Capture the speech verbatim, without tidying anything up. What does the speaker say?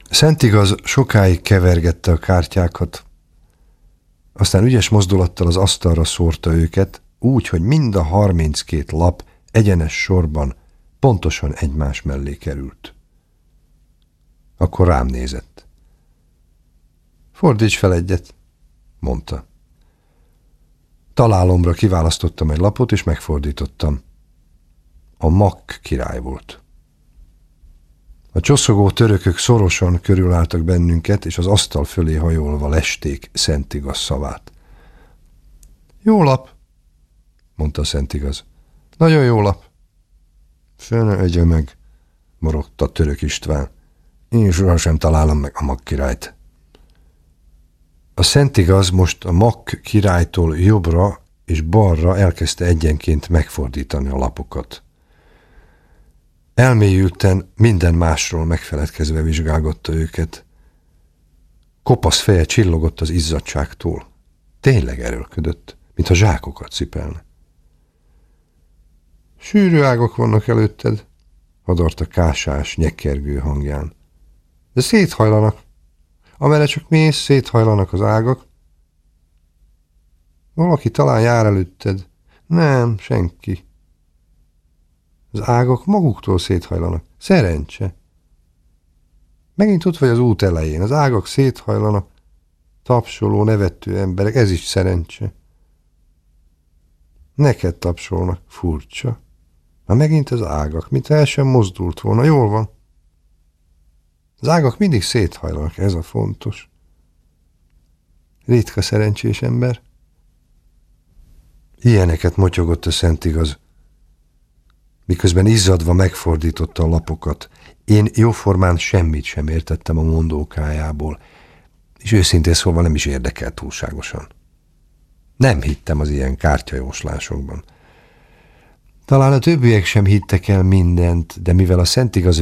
Szentigaz sokáig kevergette a kártyákat, aztán ügyes mozdulattal az asztalra szórta őket, úgy, hogy mind a harminckét lap egyenes sorban pontosan egymás mellé került. Akkor rám nézett. Fordíts fel egyet, mondta. Találomra kiválasztottam egy lapot, és megfordítottam. A Makk király volt. A csoszogó törökök szorosan körülálltak bennünket, és az asztal fölé hajolva lesték Szentigaz szavát. Jó lap, mondta Szentigaz. Nagyon jó lap. Fene egye meg, morogta Török István. Én sohasem találom meg a Makk királyt. A Szentigaz most a Makk királytól jobbra és balra elkezdte egyenként megfordítani a lapokat. Elmélyülten, minden másról megfeledkezve vizsgálgatta őket. Kopasz feje csillogott az izzadságtól. Tényleg erőlködött, mintha zsákokat cipelne. Sűrű ágak vannak előtted, hadarta kásás, nyekkergő hangján. De széthajlanak. Amerre csak mész, széthajlanak az ágak. Valaki talán jár előtted. Nem, senki. Az ágak maguktól széthajlanak. Szerencse. Megint ott vagy az út elején. Az ágak széthajlanak. Tapsoló, nevető emberek. Ez is szerencse. Neked tapsolnak. Furcsa. Már megint az ágak, mintha el sem mozdult volna. Jól van. Az ágak mindig széthajlanak. Ez a fontos. Ritka szerencsés ember. Ilyeneket motyogott a Szentigaz, miközben izzadva megfordította a lapokat. Én jóformán semmit sem értettem a mondókájából, és őszintén szólva nem is érdekelt túlságosan. Nem hittem az ilyen kártyajóslásokban. Talán a többiek sem hittek el mindent, de mivel a Szentigaz